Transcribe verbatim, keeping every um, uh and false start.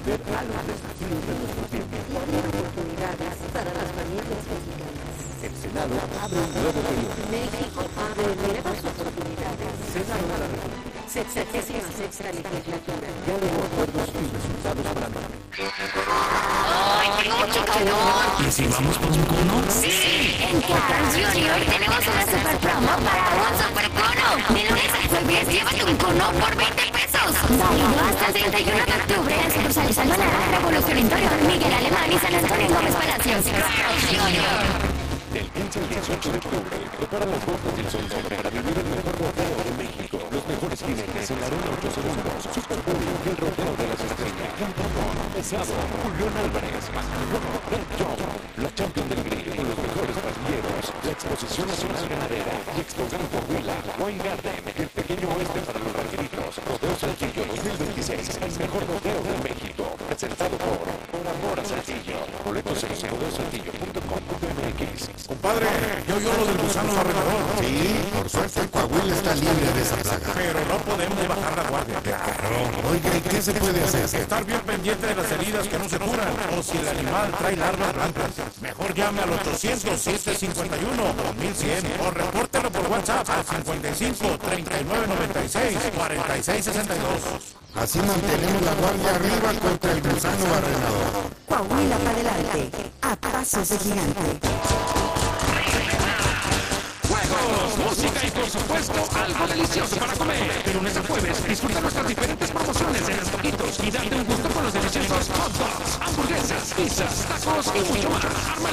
ver a los desafíos de nuestro tiempo y abrir oportunidades para las familias mexicanas. El Senado abre un nuevo periodo. México abre nuevas oportunidades. Senado de la República. Sexagésima sexta legislatura. Ya de acuerdos y resultados para ¡Ay, tengo mucho calor! ¿Y si vamos por un cono? Sí, en Carl's Junior tenemos una super promo para un super cono. De lunes a jueves, llévate un cono por veinte pesos. Válido hasta el treinta y uno de octubre en sucursales Almanara, Revolución Interior, Miguel Alemán y San Antonio Gómez Palacios. Carl's Junior. Del quince al dieciocho de octubre, prepara las botas del sol para vivir el mejor rodeo de México. Los mejores jinetes en la arena ocho segundos. Super Bowl, el rodeo de las estrellas. Campeón, pesado, Julián Álvarez, Mascarón, Bert John, la Champion del Grill con los mejores pastilleros. La Exposición Nacional Ganadera y Expo Gran Coahuila, Wine Garden, el pequeño oeste para los rancheritos. Rodeo Saltillo dos mil veintiséis, el mejor rodeo de México. Presentado por Por Amor a Saltillo. Boletos en rodeo saltillo punto com punto m x. Compadre, yo oí lo del gusano barrenador. Sí, por suerte Coahuila está libre de esa plaga. Pero no podemos bajar la guardia. Claro. Oiga, ¿y qué se puede hacer? Estar bien pendiente de las heridas que no se curan o si el animal trae larvas blancas. Mejor llame al ochocientos, siete cincuenta y uno, dos mil cien o repórtelo por WhatsApp al cincuenta y cinco, treinta y nueve noventa y seis, cuarenta y seis sesenta y dos. Así mantenemos la guardia arriba contra el gusano barrenador. Coahuila para adelante, a pasos de gigante. Juegos, música y por supuesto algo delicioso para comer. De lunes a jueves disfruta nuestras diferentes promociones en Antojitos y date un gusto con los deliciosos hot dogs, hamburguesas, pizzas, tacos y mucho más. Arma